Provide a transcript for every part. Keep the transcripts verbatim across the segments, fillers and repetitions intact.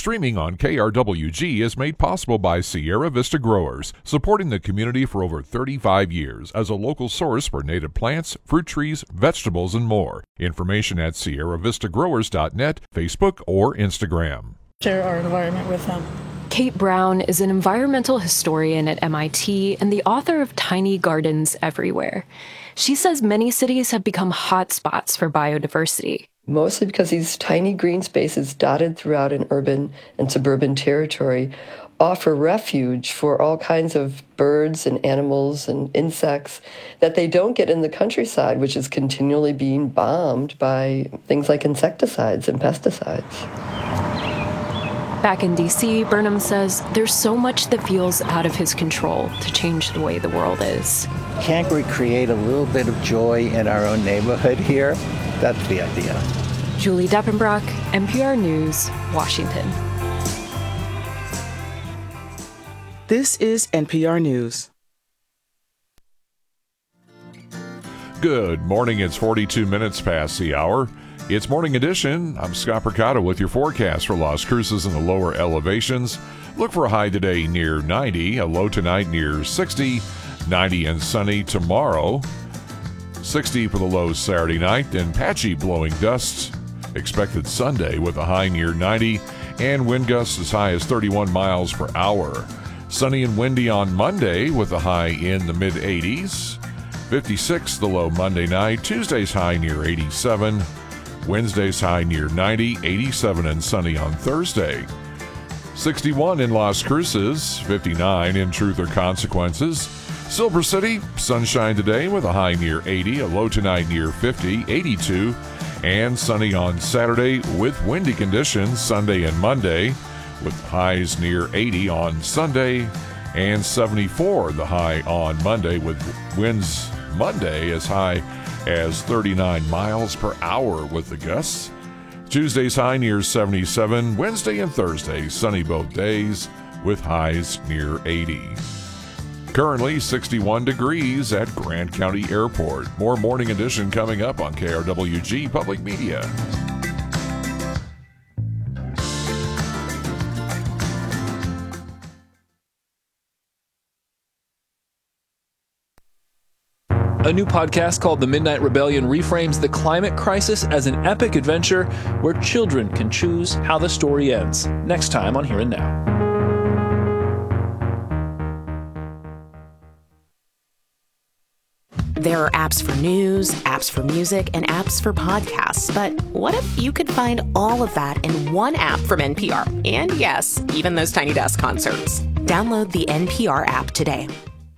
Streaming on K R W G is made possible by Sierra Vista Growers, supporting the community for over thirty-five years as a local source for native plants, fruit trees, vegetables, and more. Information at sierra vista growers dot net, Facebook, or Instagram. Share our environment with them. Kate Brown is an environmental historian at M I T and the author of Tiny Gardens Everywhere. She says many cities have become hotspots for biodiversity. Mostly because these tiny green spaces dotted throughout an urban and suburban territory offer refuge for all kinds of birds and animals and insects that they don't get in the countryside, which is continually being bombed by things like insecticides and pesticides. Back in D C, Burnham says there's so much that feels out of his control to change the way the world is. Can't we create a little bit of joy in our own neighborhood here? That's the idea. Julie Deppenbrock, N P R News, Washington. This is N P R News. Good morning. It's forty-two minutes past the hour. It's Morning Edition. I'm Scott Percato with your forecast for Las Cruces in the lower elevations. Look for a high today near ninety, a low tonight near sixty, ninety and sunny tomorrow. sixty for the low Saturday night, and patchy blowing gusts expected Sunday with a high near ninety and wind gusts as high as thirty-one miles per hour. Sunny and windy on Monday with a high in the mid eighties. fifty-six the low Monday night. Tuesday's high near eighty-seven. Wednesday's high near ninety, eighty-seven and sunny on Thursday. sixty-one in Las Cruces, fifty-nine in Truth or Consequences. Silver City, sunshine today with a high near eighty, a low tonight near fifty, eighty-two, and sunny on Saturday with windy conditions Sunday and Monday, with highs near eighty on Sunday and seventy-four the high on Monday, with winds Monday as high as thirty-nine miles per hour with the gusts. Tuesday's high near seventy-seven, Wednesday and Thursday sunny both days with highs near eighty. Currently sixty-one degrees at Grant County Airport. More Morning Edition coming up on K R W G Public Media. A new podcast called The Midnight Rebellion reframes the climate crisis as an epic adventure where children can choose how the story ends. Next time on Here and Now. There are apps for news, apps for music, and apps for podcasts. But what if you could find all of that in one app from N P R? And yes, even those Tiny Desk concerts. Download the N P R app today.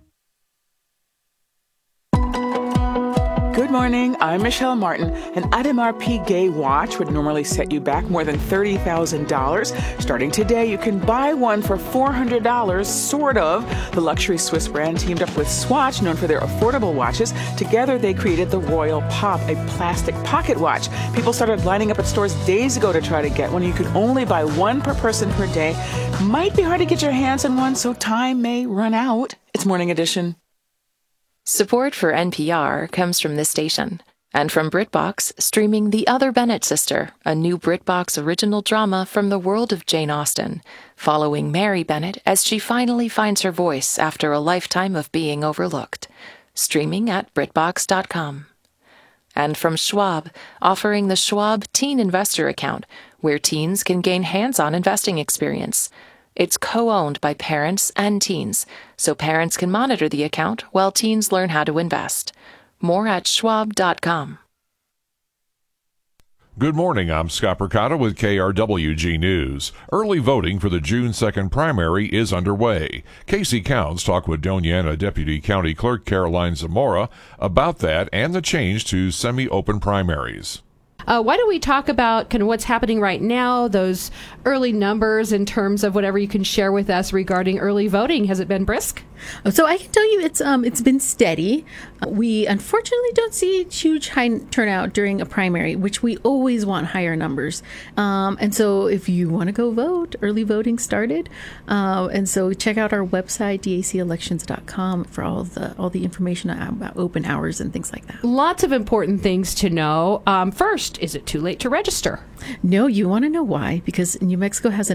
Good morning, I'm Michelle Martin. An Audemars Piguet watch would normally set you back more than thirty thousand dollars. Starting today, you can buy one for four hundred dollars, sort of. The luxury Swiss brand teamed up with Swatch, known for their affordable watches. Together, they created the Royal Pop, a plastic pocket watch. People started lining up at stores days ago to try to get one. You can only buy one per person per day. Might be hard to get your hands on one, so time may run out. It's Morning Edition. Support for N P R comes from this station and from BritBox, streaming The Other Bennett Sister, a new BritBox original drama from the world of Jane Austen, following Mary Bennett as she finally finds her voice after a lifetime of being overlooked. Streaming at britbox dot com. And from Schwab, offering the Schwab Teen Investor Account, where teens can gain hands-on investing experience. It's co-owned by parents and teens, so parents can monitor the account while teens learn how to invest. More at schwab dot com. Good morning, I'm Scott Percato with K R W G News. Early voting for the June second primary is underway. Casey Counts talked with Doña Ana Deputy County Clerk Caroline Zamora about that and the change to semi-open primaries. Uh, why don't we talk about kind of what's happening right now, those early numbers in terms of whatever you can share with us regarding early voting. Has it been brisk? So I can tell you it's um it's been steady. Uh, we unfortunately don't see huge high turnout during a primary, which we always want higher numbers. Um, and so if you want to go vote, early voting started. Uh, and so check out our website, D A C elections dot com, for all the all the information about open hours and things like that. Lots of important things to know. Um, first, is it too late to register? No, you want to know why? Because New Mexico has an